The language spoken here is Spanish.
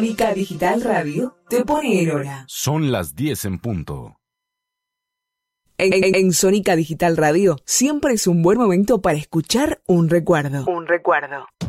Sónica Digital Radio te pone en hora. Son las 10 en punto. En Sónica Digital Radio siempre es un buen momento para escuchar un recuerdo.